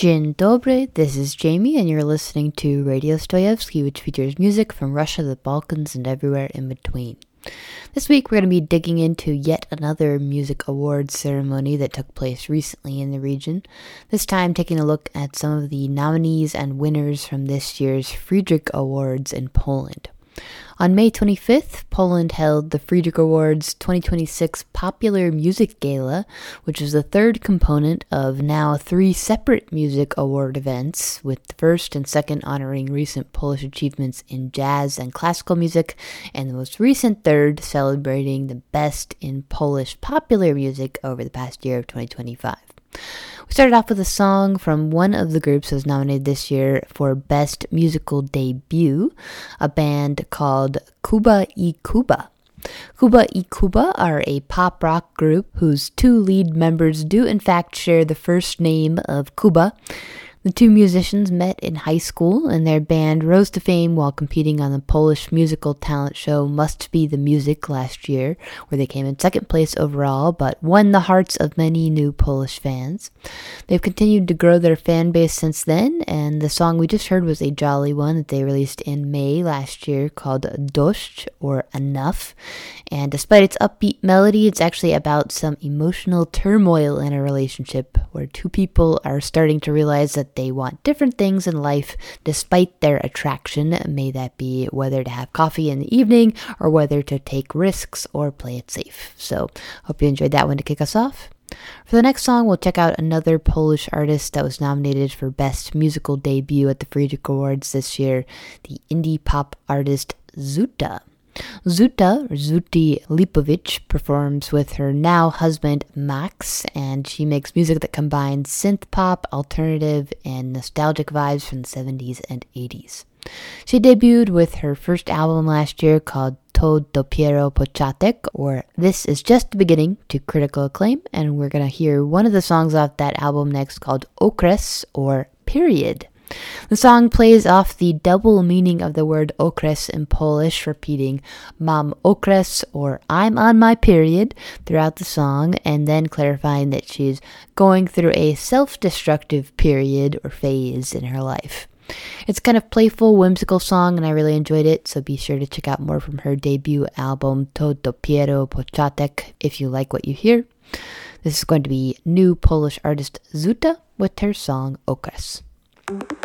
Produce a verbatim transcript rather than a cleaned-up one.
Dzień dobry, this is Jamie, and you're listening to Radio Stoyevsky, which features music from Russia, the Balkans, and everywhere in between. This week we're going to be digging into yet another music awards ceremony that took place recently in the region, this time taking a look at some of the nominees and winners from this year's Friedrich Awards in Poland. On May twenty-fifth, Poland held the Friedrich Awards twenty twenty-six Popular Music Gala, which is the third component of now three separate music award events, with the first and second honoring recent Polish achievements in jazz and classical music, and the most recent third celebrating the best in Polish popular music over the past year of twenty twenty-five. We started off with a song from one of the groups that was nominated this year for Best Musical Debut, a band called Kuba i Kuba. Kuba i Kuba are a pop rock group whose two lead members do in fact share the first name of Kuba. The two musicians met in high school, and their band rose to fame while competing on the Polish musical talent show Must Be the Music last year, where they came in second place overall, but won the hearts of many new Polish fans. They've continued to grow their fan base since then, and the song we just heard was a jolly one that they released in May last year called Dość, or Enough. And despite its upbeat melody, it's actually about some emotional turmoil in a relationship where two people are starting to realize that they want different things in life despite their attraction, may that be whether to have coffee in the evening or whether to take risks or play it safe. So, hope you enjoyed that one to kick us off. For the next song, we'll check out another Polish artist that was nominated for Best Musical Debut at the Friedrich Awards this year, the indie pop artist Zuta. Zuta, or Zuti Lipovic, performs with her now husband Max, and she makes music that combines synth pop, alternative, and nostalgic vibes from the seventies and eighties. She debuted with her first album last year called To Dopiero Początek, or This Is Just the Beginning, to critical acclaim, and we're going to hear one of the songs off that album next called Okres, or Period. The song plays off the double meaning of the word okres in Polish, repeating mam okres, or I'm on my period, throughout the song, and then clarifying that she's going through a self-destructive period or phase in her life. It's kind of playful, whimsical song, and I really enjoyed it, so be sure to check out more from her debut album To Dopiero Początek if you like what you hear. This is going to be new Polish artist Zuta with her song Okres.